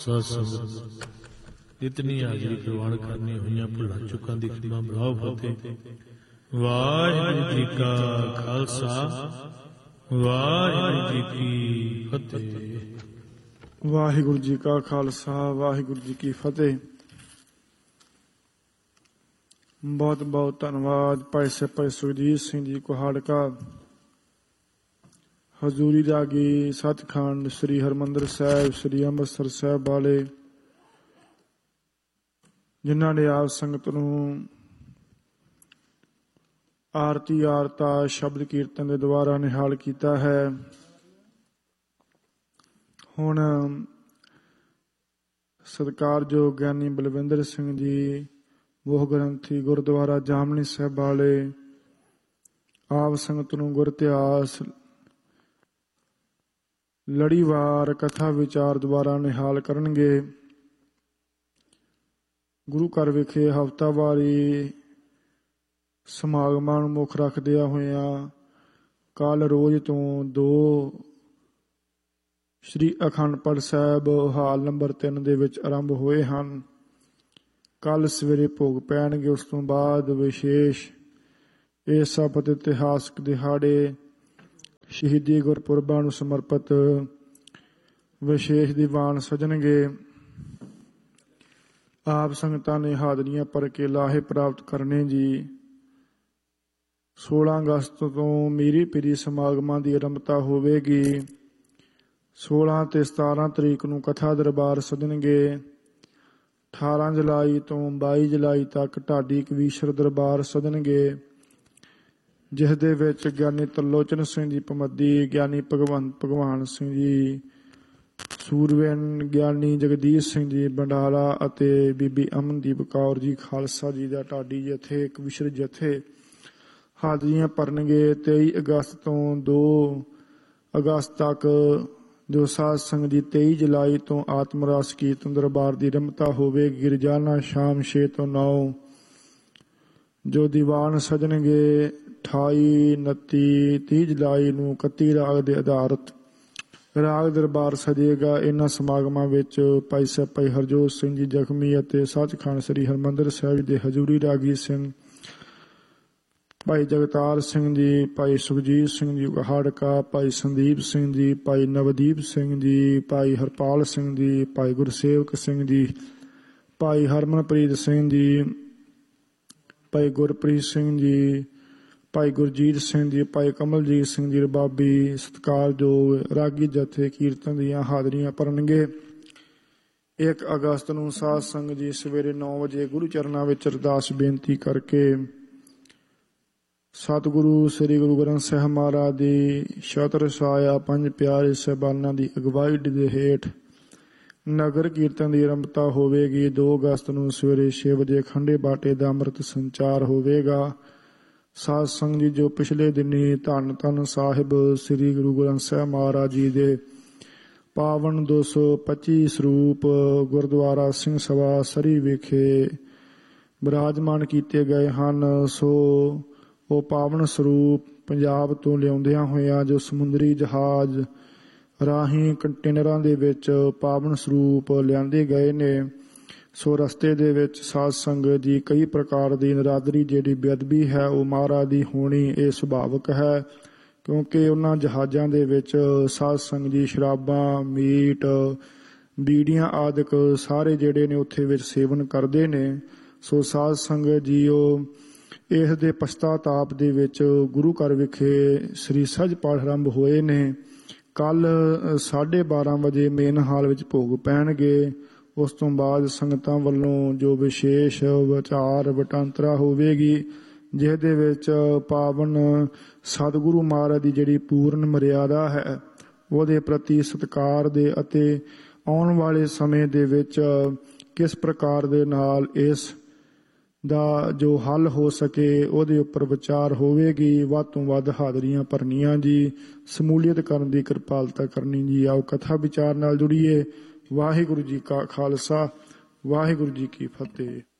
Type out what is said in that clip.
ਸਾਧ ਸੰਗਤ ਇਤਨੀ ਹਾਜ਼ਰੀ ਪ੍ਰਵਾਨ ਕਰਨੀ ਹੋਈਆਂ ਭੁੱਲਾਂ ਚੁੱਕਾਂ ਦੀ ਖਿਮਾ ਬਲਾਓ ਫਤਿਹ। ਵਾਹਿਗੁਰੂ ਜੀ ਕਾ ਖਾਲਸਾ ਵਾਹਿਗੁਰੂ ਜੀ ਕੀ ਫਤਿਹ। ਵਾਹਿਗੁਰੂ ਜੀ ਕਾ ਖਾਲਸਾ ਵਾਹਿਗੁਰੂ ਜੀ ਕੀ ਫਤਿਹ। ਬਹੁਤ ਬਹੁਤ ਧੰਨਵਾਦ ਭਾਈ ਸਾਹਿਬ ਭਾਈ ਸੁਖਜੀਤ ਸਿੰਘ ਜੀ ਕੁਹਾੜਕਾ, ਹਜ਼ੂਰੀ ਰਾਗੀ ਸੱਚਖੰਡ ਸ੍ਰੀ ਹਰਿਮੰਦਰ ਸਾਹਿਬ ਸ੍ਰੀ ਅੰਮ੍ਰਿਤਸਰ ਸਾਹਿਬ ਵਾਲੇ, ਜਿਨ੍ਹਾਂ ਨੇ ਆਪ ਸੰਗਤ ਨੂੰ ਆਰਤੀ ਆਰਤਾ ਸ਼ਬਦ ਕੀਰਤਨ ਦੇ ਦੁਆਰਾ ਨਿਹਾਲ ਕੀਤਾ ਹੈ। ਹੁਣ ਸਤਿਕਾਰਯੋਗ ਗਿਆਨੀ ਬਲਵਿੰਦਰ ਸਿੰਘ ਜੀ ਉਹ ਗ੍ਰੰਥੀ ਗੁਰਦੁਆਰਾ ਜਾਮਨੀ ਸਾਹਿਬ ਵਾਲੇ ਆਪ ਸੰਗਤ ਨੂੰ ਗੁਰ ਇਤਿਹਾਸ ਲੜੀਵਾਰ ਕਥਾ ਵਿਚਾਰ ਦੁਆਰਾ ਨਿਹਾਲ ਕਰਨਗੇ। ਗੁਰੂ ਘਰ ਵਿਖੇ ਹਫ਼ਤਾਵਾਰੀ ਸਮਾਗਮਾਂ ਨੂੰ ਮੁੱਖ ਰੱਖਦਿਆਂ ਹੋਇਆਂ ਕੱਲ ਰੋਜ਼ ਤੋਂ 2 ਸ਼੍ਰੀ ਅਖੰਡ ਪਾਠ ਸਾਹਿਬ ਹਾਲ ਨੰਬਰ 3 ਦੇ ਵਿੱਚ ਆਰੰਭ ਹੋਏ ਹਨ। ਕੱਲ ਸਵੇਰੇ ਭੋਗ ਪੈਣਗੇ। ਉਸ ਤੋਂ ਬਾਅਦ ਵਿਸ਼ੇਸ਼ ਇਹ ਸਬਤ ਇਤਿਹਾਸਕ ਦਿਹਾੜੇ ਸ਼ਹੀਦੀ ਗੁਰਪੁਰਬਾਂ ਨੂੰ ਸਮਰਪਿਤ ਵਿਸ਼ੇਸ਼ ਦੀਵਾਨ ਸਜਣਗੇ। ਆਪ ਸੰਗਤਾਂ ਨੇ ਹਾਜ਼ਰੀਆਂ ਭਰ ਕੇ ਲਾਹੇ ਪ੍ਰਾਪਤ ਕਰਨੇ ਜੀ। 16 ਅਗਸਤ ਤੋਂ ਮੀਰੀ ਪੀਰੀ ਸਮਾਗਮਾਂ ਦੀ ਆਰੰਭਤਾ ਹੋਵੇਗੀ। 16 ਤੇ 17 ਤਰੀਕ ਨੂੰ ਕਥਾ ਦਰਬਾਰ ਸਜਣਗੇ। 18 ਜੁਲਾਈ ਤੋਂ 22 ਜੁਲਾਈ ਤੱਕ ਢਾਡੀ ਕਵੀਸ਼ਰ ਦਰਬਾਰ ਸਜਣਗੇ, ਜਿਸ ਦੇ ਵਿੱਚ ਗਿਆਨੀ ਤਰਲੋਚਨ ਸਿੰਘ ਜੀ ਪਮੱਦੀ, ਗਿਆਨੀ ਭਗਵਾਨ ਸਿੰਘ ਜੀ ਸੂਰਵਿਨ, ਗਿਆਨੀ ਜਗਦੀਸ਼ ਸਿੰਘ ਜੀ ਬੰਡਾਲਾ ਅਤੇ ਬੀਬੀ ਅਮਨਦੀਪ ਕੌਰ ਜੀ ਖਾਲਸਾ ਜੀ ਦਾ ਢਾਡੀ ਜਥੇ ਕਵੀਸ਼ਰ ਜਥੇ ਹਾਜ਼ਰੀਆਂ ਭਰਨਗੇ। 23 ਅਗਸਤ ਤੋਂ 2 ਅਗਸਤ ਤੱਕ ਜੋ ਸਾਧ ਸੰਗਤ ਦੀ 23 ਜੁਲਾਈ ਤੋਂ ਆਤਮਰਾਸ ਕੀਰਤਨ ਦਰਬਾਰ ਦੀ ਆਰੰਭਤਾ ਹੋਵੇਗੀ। ਰੋਜ਼ਾਨਾ ਸ਼ਾਮ 6 ਤੋਂ 9 ਜੋ ਦੀਵਾਨ ਸਜਣਗੇ। 28, 29, 30 ਜੁਲਾਈ ਨੂੰ 31 ਰਾਗ ਦੇ ਆਧਾਰਿਤ ਰਾਗ ਦਰਬਾਰ ਸਜੇਗਾ। ਇਹਨਾਂ ਸਮਾਗਮਾਂ ਵਿੱਚ ਭਾਈ ਸਾਹਿਬ ਭਾਈ ਹਰਜੋਤ ਸਿੰਘ ਜੀ ਜ਼ਖਮੀ ਅਤੇ ਸੱਚਖੰਡ ਸ੍ਰੀ ਹਰਿਮੰਦਰ ਸਾਹਿਬ ਦੇ ਹਜ਼ੂਰੀ ਰਾਗੀ ਸਿੰਘ ਭਾਈ ਜਗਤਾਰ ਸਿੰਘ ਜੀ, ਭਾਈ ਸੁਖਜੀਤ ਸਿੰਘ ਜੀ ਕੁਹਾੜਕਾ, ਭਾਈ ਸੰਦੀਪ ਸਿੰਘ ਜੀ, ਭਾਈ ਨਵਦੀਪ ਸਿੰਘ ਜੀ, ਭਾਈ ਹਰਪਾਲ ਸਿੰਘ ਜੀ, ਭਾਈ ਗੁਰਸੇਵਕ ਸਿੰਘ ਜੀ, ਭਾਈ ਹਰਮਨਪ੍ਰੀਤ ਸਿੰਘ ਜੀ, ਭਾਈ ਗੁਰਪ੍ਰੀਤ ਸਿੰਘ ਜੀ, ਭਾਈ ਗੁਰਜੀਤ ਸਿੰਘ ਜੀ, ਭਾਈ ਕਮਲਜੀਤ ਸਿੰਘ ਜੀ ਰਬਾਬੀ ਸਤਿਕਾਰਯੋਗ ਰਾਗੀ ਜਥੇ ਕੀਰਤਨ ਦੀਆਂ ਹਾਜ਼ਰੀਆਂ ਭਰਨਗੇ। 1 ਅਗਸਤ ਨੂੰ ਸਾਧ ਸੰਗਤ ਜੀ ਸਵੇਰੇ 9 ਵਜੇ ਗੁਰੂ ਚਰਨਾਂ ਵਿੱਚ ਅਰਦਾਸ ਬੇਨਤੀ ਕਰਕੇ ਸਤਿਗੁਰੂ ਸ੍ਰੀ ਗੁਰੂ ਗ੍ਰੰਥ ਸਾਹਿਬ ਮਹਾਰਾਜ ਦੀ ਛਤਰ ਛਾਇਆ 5 ਪਿਆਰੇ ਸਾਹਿਬਾਨਾਂ ਦੀ ਅਗਵਾਈ ਦੇ ਹੇਠ ਨਗਰ ਕੀਰਤਨ ਦੀ ਆਰੰਭਤਾ ਹੋਵੇਗੀ। 2 ਅਗਸਤ ਨੂੰ ਸਵੇਰੇ 6 ਵਜੇ ਖੰਡੇ ਬਾਟੇ ਦਾ ਅੰਮ੍ਰਿਤ ਸੰਚਾਰ ਹੋਵੇਗਾ। ਸਾਧ ਸੰਗਤ ਜੀ ਜੋ ਪਿਛਲੇ ਦਿਨੀ ਧੰਨ ਧੰਨ ਸਾਹਿਬ ਸ੍ਰੀ ਗੁਰੂ ਗ੍ਰੰਥ ਸਾਹਿਬ ਮਹਾਰਾਜ ਜੀ ਦੇ ਪਾਵਨ 225 ਸਰੂਪ ਗੁਰਦੁਆਰਾ ਸਿੰਘ ਸਭਾ ਸਰੀ ਵਿਖੇ ਬਿਰਾਜਮਾਨ ਕੀਤੇ ਗਏ ਹਨ, ਸੋ ਉਹ ਪਾਵਨ ਸਰੂਪ ਪੰਜਾਬ ਤੋਂ ਲਿਆਉਂਦਿਆਂ ਹੋਇਆਂ ਜੋ ਸਮੁੰਦਰੀ ਜਹਾਜ਼ ਰਾਹੀਂ ਕੰਟੇਨਰਾਂ ਦੇ ਵਿੱਚ ਪਾਵਨ ਸਰੂਪ ਲਿਆਂਦੇ ਗਏ ਨੇ, ਸੋ ਰਸਤੇ ਦੇ ਵਿੱਚ ਸਾਧ ਸੰਗਤ ਦੀ ਕਈ ਪ੍ਰਕਾਰ ਦੀ ਨਰਾਦਰੀ ਜਿਹੜੀ ਬੇਅਦਬੀ ਹੈ ਉਹ ਮਹਾਰਾਜ ਦੀ ਹੋਣੀ ਇਹ ਸੁਭਾਵਿਕ ਹੈ, ਕਿਉਂਕਿ ਉਹਨਾਂ ਜਹਾਜ਼ਾਂ ਦੇ ਵਿੱਚ ਸਾਧ ਸੰਗਤ ਦੀ ਸ਼ਰਾਬਾਂ, ਮੀਟ, ਬੀੜੀਆਂ ਆਦਿਕ ਸਾਰੇ ਜਿਹੜੇ ਨੇ ਉੱਥੇ ਵਿੱਚ ਸੇਵਨ ਕਰਦੇ ਨੇ। ਸੋ ਸਾਧ ਸੰਗਤ ਜੀਓ ਇਸ ਦੇ ਪਛਤਾਤਾਪ ਦੇ ਵਿੱਚ ਗੁਰੂ ਘਰ ਵਿਖੇ ਸ੍ਰੀ ਸਹਿਜ ਪਾਠ ਆਰੰਭ ਹੋਏ ਨੇ। ਕੱਲ 12:30 ਵਜੇ ਮੇਨ ਹਾਲ ਵਿੱਚ ਭੋਗ ਪੈਣਗੇ। ਉਸ ਤੋਂ ਬਾਅਦ ਸੰਗਤਾਂ ਵੱਲੋਂ ਜੋ ਵਿਸ਼ੇਸ਼ ਵਿਚਾਰ ਵਟਾਂਤਰਾ ਹੋਵੇਗੀ, ਜਿਸ ਦੇ ਵਿੱਚ ਪਾਵਨ ਸਤਿਗੁਰੂ ਮਹਾਰਾਜ ਦੀ ਜਿਹੜੀ ਪੂਰਨ ਮਰਿਆਦਾ ਹੈ ਉਹਦੇ ਪ੍ਰਤੀ ਸਤਿਕਾਰ ਦੇ ਅਤੇ ਆਉਣ ਵਾਲੇ ਸਮੇਂ ਦੇ ਵਿੱਚ ਕਿਸ ਪ੍ਰਕਾਰ ਦੇ ਨਾਲ ਇਸ ਦਾ ਜੋ ਹੱਲ ਹੋ ਸਕੇ ਉਹਦੇ ਉੱਪਰ ਵਿਚਾਰ ਹੋਵੇਗੀ। ਵੱਧ ਤੋਂ ਵੱਧ ਹਾਜ਼ਰੀਆਂ ਭਰਨੀਆਂ ਜੀ, ਸਮੂਲੀਅਤ ਕਰਨ ਦੀ ਕਿਰਪਾਲਤਾ ਕਰਨੀ ਜੀ। ਆਓ ਕਥਾ ਵਿਚਾਰ ਨਾਲ ਜੁੜੀਏ। ਵਾਹਿਗੁਰੂ ਜੀ ਕਾ ਖਾਲਸਾ ਵਾਹਿਗੁਰੂ ਜੀ ਕੀ ਫਤਿਹ।